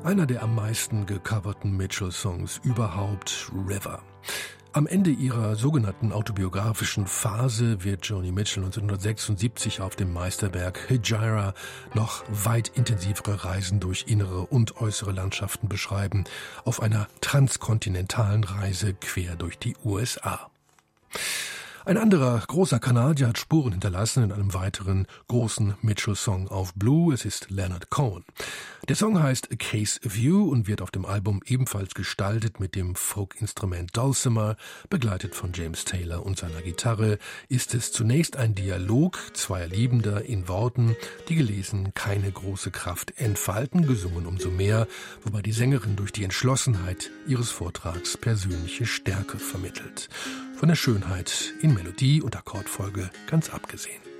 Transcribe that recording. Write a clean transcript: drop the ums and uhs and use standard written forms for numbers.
Einer der am meisten gecoverten Mitchell-Songs überhaupt, River. Am Ende ihrer sogenannten autobiografischen Phase wird Joni Mitchell 1976 auf dem Meisterwerk Hejira noch weit intensivere Reisen durch innere und äußere Landschaften beschreiben, auf einer transkontinentalen Reise quer durch die USA. Ein anderer großer Kanadier hat Spuren hinterlassen in einem weiteren großen Mitchell-Song auf Blue. Es ist Leonard Cohen. Der Song heißt A Case View und wird auf dem Album ebenfalls gestaltet mit dem Folkinstrument Dulcimer. Begleitet von James Taylor und seiner Gitarre ist es zunächst ein Dialog zweier Liebender in Worten, die gelesen keine große Kraft entfalten, gesungen umso mehr, wobei die Sängerin durch die Entschlossenheit ihres Vortrags persönliche Stärke vermittelt. Von der Schönheit in Melodie und Akkordfolge ganz abgesehen.